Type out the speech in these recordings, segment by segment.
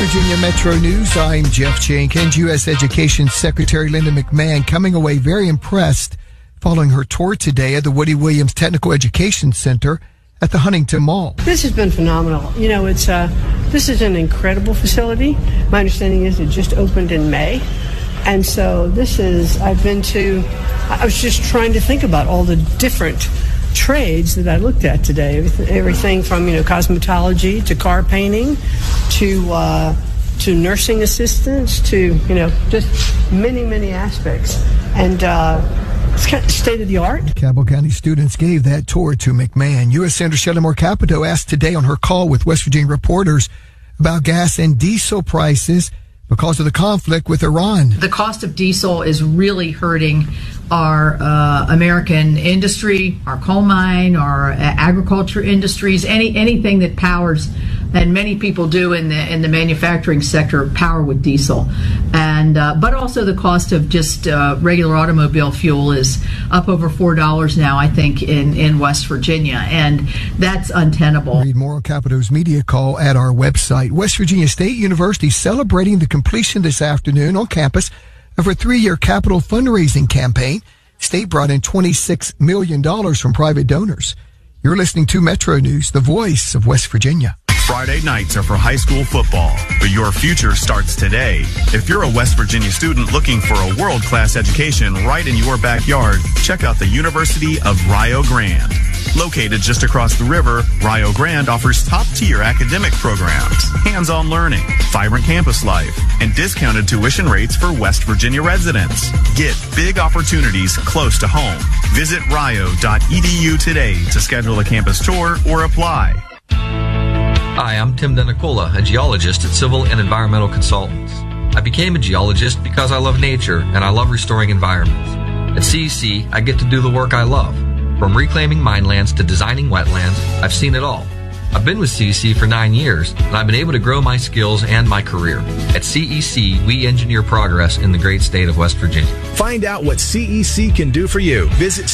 Virginia Metro News, I'm Jeff Jenkins. U.S. Education Secretary Linda McMahon coming away very impressed following her tour today at the Woody Williams Technical Education Center at the Huntington Mall. This has been phenomenal. You know, this is an incredible facility. My understanding is it just opened in May. And so I was just trying to think about all the different trades that I looked at today. Everything from, cosmetology to car painting to nursing assistants to, just many, many aspects. And it's kind of state of the art. Cabell County students gave that tour to McMahon. U.S. Senator Shelley Moore Capito asked today on her call with West Virginia reporters about gas and diesel prices because of the conflict with Iran. The cost of diesel is really hurting our American industry, our coal mine, our agriculture industries, anything that powers, and many people do in the manufacturing sector, power with diesel. And but also the cost of just regular automobile fuel is up over $4 now, I think, in West Virginia, and that's untenable. Read more on Capito's media call at our website. West Virginia State University celebrating the completion this afternoon on campus of a 3-year capital fundraising campaign. State brought in $26 million from private donors. You're listening to Metro News, the voice of West Virginia. Friday nights are for high school football, but your future starts today. If you're a West Virginia student looking for a world-class education right in your backyard, check out the University of Rio Grande. Located just across the river, Rio Grande offers top-tier academic programs, hands-on learning, vibrant campus life, and discounted tuition rates for West Virginia residents. Get big opportunities close to home. Visit rio.edu today to schedule a campus tour or apply. Hi, I'm Tim Denicola, a geologist at Civil and Environmental Consultants. I became a geologist because I love nature and I love restoring environments. At CEC, I get to do the work I love. From reclaiming minelands to designing wetlands, I've seen it all. I've been with CEC for 9 years, and I've been able to grow my skills and my career. At CEC, we engineer progress in the great state of West Virginia. Find out what CEC can do for you. Visit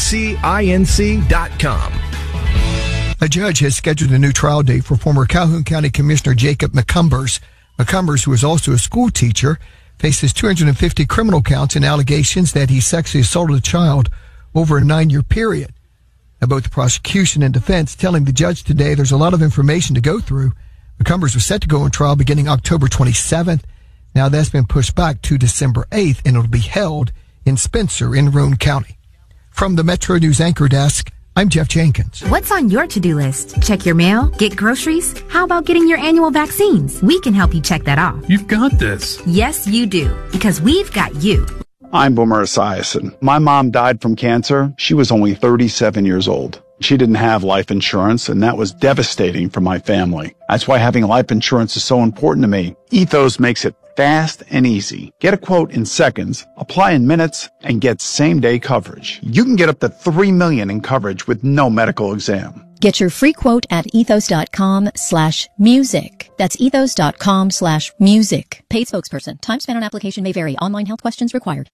cecinc.com. A judge has scheduled a new trial date for former Calhoun County Commissioner Jacob McCumbers. McCumbers, who is also a school teacher, faces 250 criminal counts and allegations that he sexually assaulted a child over a 9-year period. Now, both the prosecution and defense telling the judge today there's a lot of information to go through. McCumbers was set to go on trial beginning October 27th. Now that's been pushed back to December 8th, and it'll be held in Spencer in Roane County. From the Metro News Anchor Desk, I'm Jeff Jenkins. What's on your to-do list? Check your mail? Get groceries? How about getting your annual vaccines? We can help you check that off. You've got this. Yes, you do, because we've got you. I'm Boomer Esiason. My mom died from cancer. She was only 37 years old. She didn't have life insurance, and that was devastating for my family. That's why having life insurance is so important to me. Ethos makes it fast and easy. Get a quote in seconds, apply in minutes, and get same-day coverage. You can get up to $3 million in coverage with no medical exam. Get your free quote at ethos.com/music. That's ethos.com/music. Paid spokesperson. Time spent on application may vary. Online health questions required.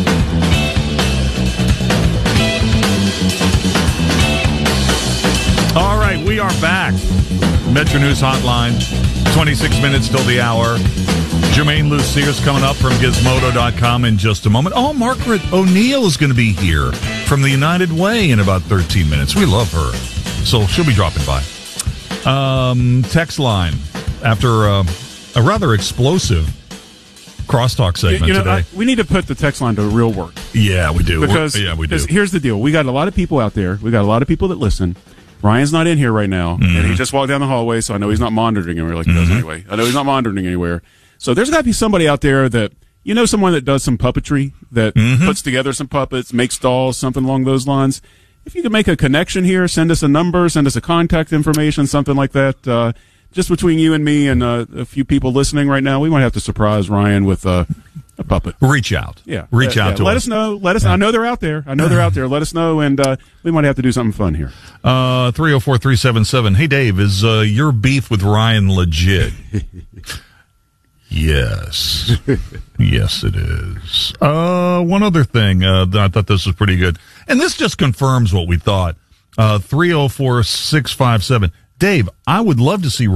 All right, we are back. Metro News Hotline, 26 minutes till the hour. Jermaine Lucier's coming up from Gizmodo.com in just a moment. Oh, Margaret O'Neill is going to be here from the United Way in about 13 minutes. We love her. So she'll be dropping by. Text line after a rather explosive crosstalk segment today. We need to put the text line to real work. Yeah, we do. Because here's the deal. We got a lot of people out there. We got a lot of people that listen. Ryan's not in here right now, and he just walked down the hallway, so I know he's not monitoring anywhere like he does anyway. I know he's not monitoring anywhere. So there's got to be somebody out there that, someone that does some puppetry, that puts together some puppets, makes dolls, something along those lines. If you could make a connection here, send us a number, send us a contact information, something like that. Just between you and me and a few people listening right now, we might have to surprise Ryan with a puppet. Reach out. Yeah. Reach out to us. Let us know. I know they're out there. Let us know, and we might have to do something fun here. 304-377. Hey, Dave, is your beef with Ryan legit? Yes. Yes, it is. One other thing, I thought this was pretty good. And this just confirms what we thought. 304-657. Dave, I would love to see